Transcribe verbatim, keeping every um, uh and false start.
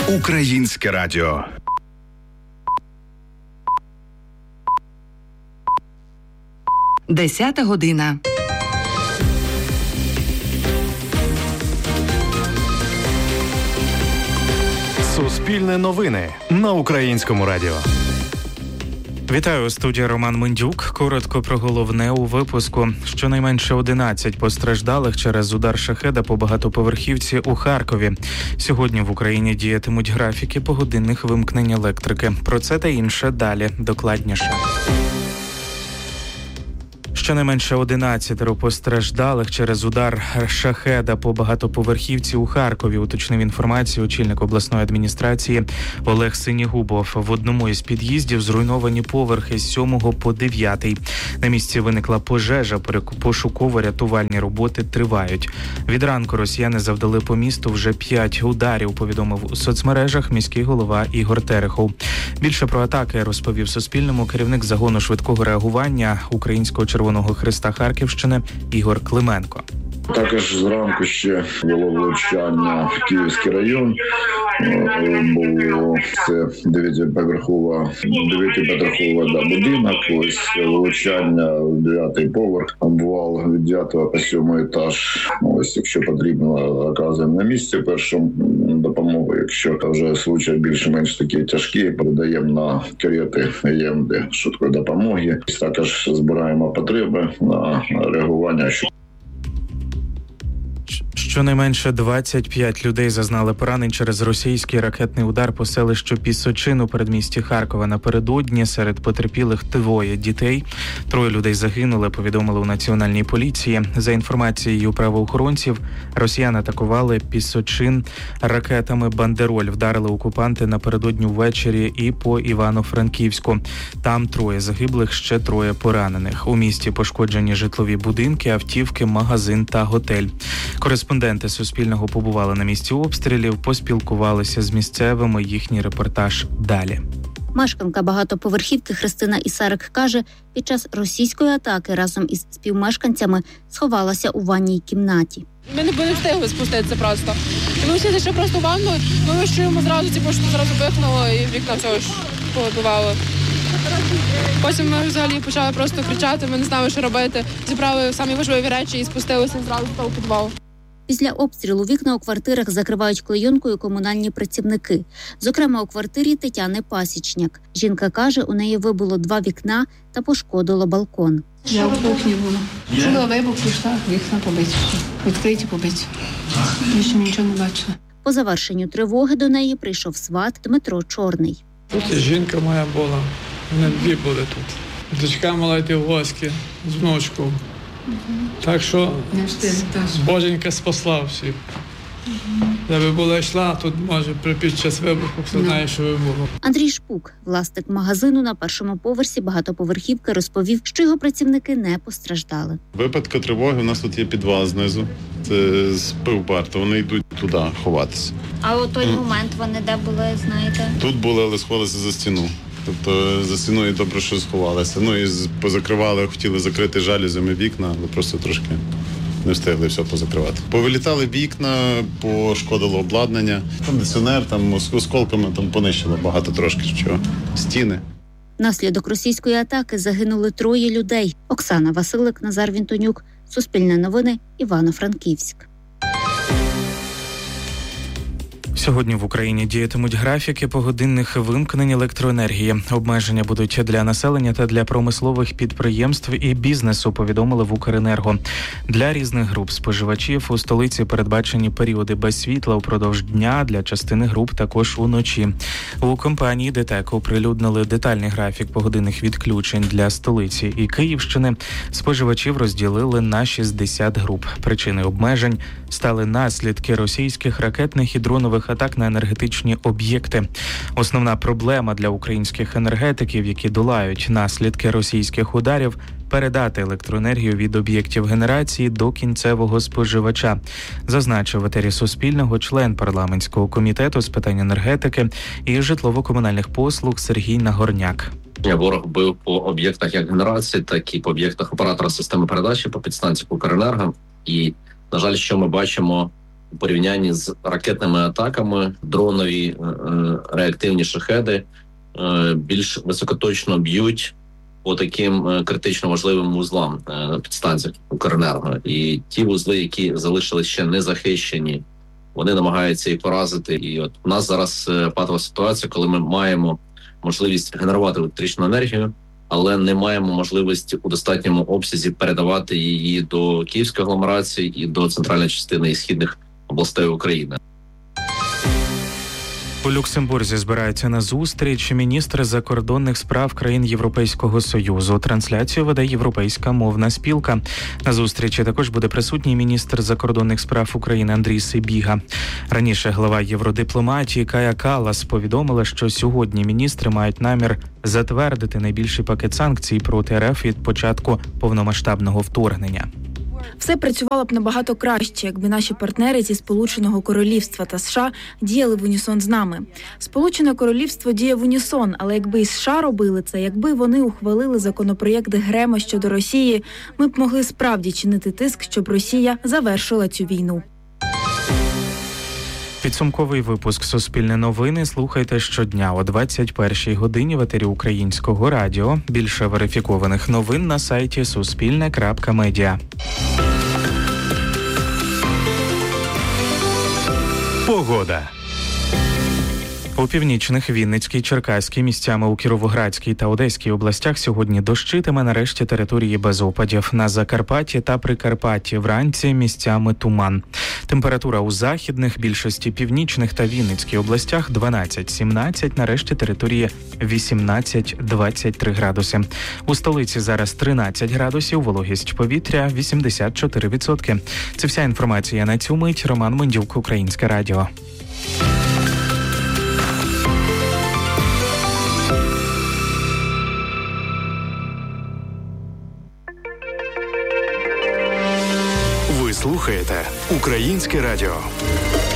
Українське радіо. Десята година. Суспільне новини на Українському радіо. Вітаю, у студії Роман Мендюк. Коротко про головне у випуску. Щонайменше одинадцять постраждалих через удар шахеда по багатоповерхівці у Харкові. Сьогодні в Україні діятимуть графіки погодинних вимкнень електрики. Про це та інше далі, докладніше. Щонайменше одинадцять постраждалих через удар шахеда по багатоповерхівці у Харкові, уточнив інформацію очільник обласної адміністрації Олег Синігубов. В одному із під'їздів зруйновані поверхи з сьомого по дев'ятий. На місці виникла пожежа, пошуково-рятувальні роботи тривають. Від ранку росіяни завдали по місту вже п'ять ударів, повідомив у соцмережах міський голова Ігор Терехов. Більше про атаки розповів Суспільному керівник загону швидкого реагування Українського Червоного Хреста Харківщини Ігор Клименко. Також зранку ще було влучання в Київський район. Було це дев'ятиповерхова дев'ятиповерхова да, будинок. Ось влучання в дев'ятий поверх. Обвал від дев'ятого по сьомий етаж. Ось, якщо потрібно, оказуємо на місці першу допомогу. Якщо вже случаї більш-менш такі тяжкі, передаємо на карети Е Ем Де швидкої допомоги. Також збираємо потреби на реагування. Щонайменше двадцять п'ять людей зазнали поранень через російський ракетний удар по селищу Пісочин у передмісті Харкова напередодні. Серед потерпілих двоє дітей. Троє людей загинули, повідомили у Національній поліції. За інформацією правоохоронців, росіяни атакували Пісочин ракетами «Бандероль». Вдарили окупанти напередодні ввечері і по Івано-Франківську. Там троє загиблих, ще троє поранених. У місті пошкоджені житлові будинки, автівки, магазин та готель. Кореспонденти Суспільного побували на місці обстрілів, поспілкувалися з місцевими. Їхній репортаж далі. Мешканка багатоповерхівки Христина Ісарик каже, під час російської атаки разом із співмешканцями сховалася у ванній кімнаті. Ми не були встигли спуститися просто. Ми всі зайшли просто в ванну, ми чуємо зразу, ці що зразу вихнуло і вікна все ж повибивало. Потім ми взагалі почали просто кричати, ми не знали, що робити. Зібрали самі важливі речі і спустилися зразу в того підвалу. Після обстрілу вікна у квартирах закривають клейонкою комунальні працівники. Зокрема, у квартирі Тетяни Пасічняк. Жінка каже, у неї вибило два вікна та пошкодило балкон. Я в кухні була. Чула вибух, пішла, вікна побиті. Відкриті побиті. Більше нічого не бачила. По завершенню тривоги до неї прийшов сват Дмитро Чорний. Тут жінка моя була, вони дві були тут. Дочка мала йти в гості з внучкою. Uh-huh. Так що Боженька спасла всіх. Якби була йшла, тут може під час вибуху, хто знає, що вибуху. Андрій Шпук, власник магазину на першому поверсі багатоповерхівки, розповів, що його працівники не постраждали. В випадку тривоги у нас тут є підвал знизу, це з пивбар, то вони йдуть туди ховатися. А у той mm. момент вони де були, знаєте? Тут були, але сховалися за стіну. Тобто за стіною добре, що сховалися. Ну і позакривали, хотіли закрити жалюзями вікна, але просто трошки не встигли все позакривати. Повилітали вікна, пошкодило обладнання, кондиціонер, там осколками там понищило багато трошки чого. Стіни. Внаслідок російської атаки загинули троє людей. Оксана Василик, Назар Вінтонюк, Суспільне новини, Івано-Франківськ. Сьогодні в Україні діятимуть графіки погодинних вимкнень електроенергії. Обмеження будуть для населення та для промислових підприємств і бізнесу, повідомили в Укренерго. Для різних груп споживачів у столиці передбачені періоди без світла упродовж дня, для частини груп також уночі. У компанії ДТЕК оприлюднили детальний графік погодинних відключень для столиці і Київщини. Споживачів розділили на шістдесят груп. Причиною обмежень стали наслідки російських ракетних і дронових атак на енергетичні об'єкти. Основна проблема для українських енергетиків, які долають наслідки російських ударів, передати електроенергію від об'єктів генерації до кінцевого споживача, зазначив в етері Суспільного член парламентського комітету з питань енергетики і житлово-комунальних послуг Сергій Нагорняк. Ворог бив по об'єктах як генерації, так і по об'єктах оператора системи передачі по підстанціях Укренерго. І, на жаль, що ми бачимо, у порівнянні з ракетними атаками, дронові реактивні шахеди більш високоточно б'ють по таким критично важливим вузлам на підстанціях Укренерго. І ті вузли, які залишились ще не захищені, вони намагаються їх поразити. І от у нас зараз патова ситуація, коли ми маємо можливість генерувати електричну енергію, але не маємо можливості у достатньому обсязі передавати її до Київської агломерації і до центральної частини і східних областей України. У Люксембурзі збираються на зустріч міністри закордонних справ країн Європейського Союзу. Трансляцію веде Європейська мовна спілка. На зустрічі також буде присутній міністр закордонних справ України Андрій Сибіга. Раніше глава євродипломатії Кая Каллас повідомила, що сьогодні міністри мають намір затвердити найбільший пакет санкцій проти РФ від початку повномасштабного вторгнення. Все працювало б набагато краще, якби наші партнери зі Сполученого Королівства та США діяли в унісон з нами. Сполучене Королівство діє в унісон, але якби і США робили це, якби вони ухвалили законопроєкт Грема щодо Росії, ми б могли справді чинити тиск, щоб Росія завершила цю війну. Підсумковий випуск «Суспільне новини» слухайте щодня о двадцять першій годині в етері Українського радіо. Більше верифікованих новин на сайті суспільне крапка медіа. Погода. У північних, Вінницькій, Черкаській, місцями у Кіровоградській та Одеській областях сьогодні дощитиме, на решті території без опадів. На Закарпатті та Прикарпатті вранці місцями туман. Температура у західних, більшості північних та Вінницькій областях дванадцять-сімнадцять, на решті території вісімнадцять-двадцять три градуси. У столиці зараз тринадцять градусів, вологість повітря вісімдесят чотири відсотки. Це вся інформація на цю мить. Роман Мендюк, Українське радіо. Ви слухаєте Українське радіо.